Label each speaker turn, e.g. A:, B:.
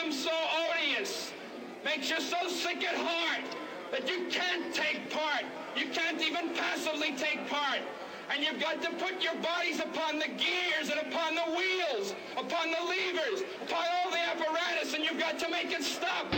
A: becomes so odious, makes you so sick at heart that you can't take part. You can't even passively take part. And you've got to put your bodies upon the gears and upon the wheels, upon the levers, upon all the apparatus, and you've got to make it stop.